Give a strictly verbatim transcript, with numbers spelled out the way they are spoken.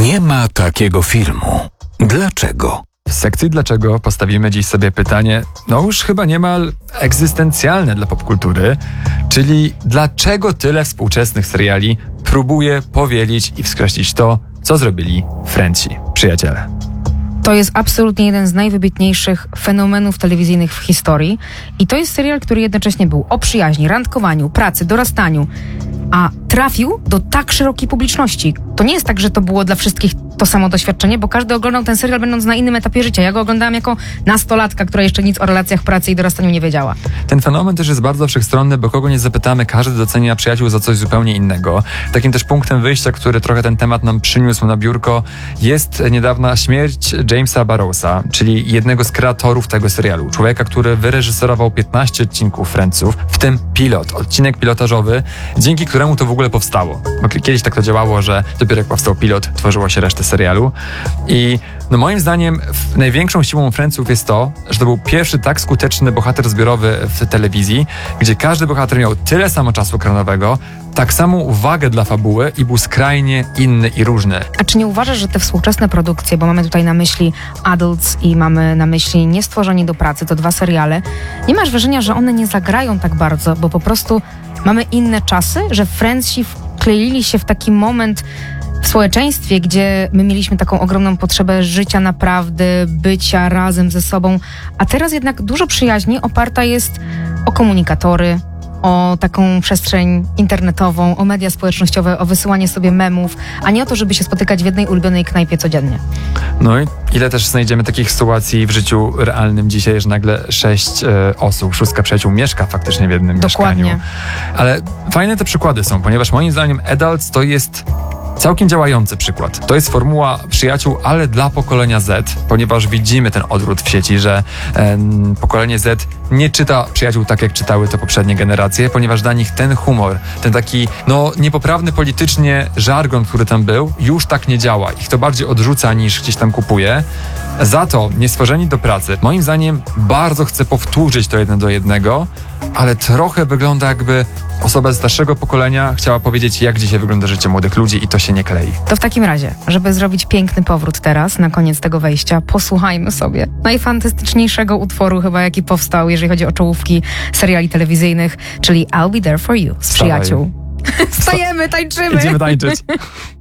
Nie ma takiego filmu. Dlaczego? W sekcji Dlaczego postawimy dziś sobie pytanie, no już chyba niemal egzystencjalne dla popkultury, czyli dlaczego tyle współczesnych seriali próbuje powielić i wskreślić to, co zrobili Friendsi, przyjaciele. To jest absolutnie jeden z najwybitniejszych fenomenów telewizyjnych w historii i to jest serial, który jednocześnie był o przyjaźni, randkowaniu, pracy, dorastaniu, a trafił do tak szerokiej publiczności. To nie jest tak, że to było dla wszystkich to samo doświadczenie, bo każdy oglądał ten serial będąc na innym etapie życia. Ja go oglądałam jako nastolatka, która jeszcze nic o relacjach pracy i dorastaniu nie wiedziała. Ten fenomen też jest bardzo wszechstronny, bo kogo nie zapytamy, każdy docenia przyjaciół za coś zupełnie innego. Takim też punktem wyjścia, który trochę ten temat nam przyniósł na biurko, jest niedawna śmierć Jamesa Barrowsa, czyli jednego z kreatorów tego serialu. Człowieka, który wyreżyserował piętnaście odcinków Friendsów, w tym pilot, odcinek pilotażowy, dzięki któremu to w ogóle powstało. Bo kiedyś tak to działało, że dopiero jak powstał pilot, tworzyło się resztę serialu. I no moim zdaniem największą siłą Friendsów jest to, że to był pierwszy tak skuteczny bohater zbiorowy w telewizji, gdzie każdy bohater miał tyle samo czasu ekranowego, tak samą uwagę dla fabuły i był skrajnie inny i różny. A czy nie uważasz, że te współczesne produkcje, bo mamy tutaj na myśli Adults i mamy na myśli Niestworzeni do pracy, to dwa seriale, nie masz wrażenia, że one nie zagrają tak bardzo, bo po prostu mamy inne czasy, że Friendsi wkleili się w taki moment w społeczeństwie, gdzie my mieliśmy taką ogromną potrzebę życia naprawdę, bycia razem ze sobą, a teraz jednak dużo przyjaźni oparta jest o komunikatory, o taką przestrzeń internetową, o media społecznościowe, o wysyłanie sobie memów, a nie o to, żeby się spotykać w jednej ulubionej knajpie codziennie. No i ile też znajdziemy takich sytuacji w życiu realnym dzisiaj, że nagle sześć e, osób, szóstka przyjaciół mieszka faktycznie w jednym Dokładnie. mieszkaniu. Ale fajne te przykłady są, ponieważ moim zdaniem Adults to jest całkiem działający przykład. To jest formuła przyjaciół, ale dla pokolenia Z, ponieważ widzimy ten odwrót w sieci, że e, pokolenie Z nie czyta przyjaciół tak, jak czytały to poprzednie generacje, ponieważ dla nich ten humor, ten taki, no, niepoprawny politycznie żargon, który tam był, już tak nie działa. Ich to bardziej odrzuca, niż gdzieś tam kupuje. Za to Niestworzeni do pracy, moim zdaniem, bardzo chce powtórzyć to jedno do jednego, ale trochę wygląda, jakby osoba z starszego pokolenia chciała powiedzieć, jak dzisiaj wygląda życie młodych ludzi i to się nie klei. To w takim razie, żeby zrobić piękny powrót teraz, na koniec tego wejścia, posłuchajmy sobie najfantastyczniejszego utworu chyba, jaki powstał, jeżeli chodzi o czołówki seriali telewizyjnych, czyli I'll Be There For You z Przyjaciół. Stajemy, tańczymy! Idziemy tańczyć.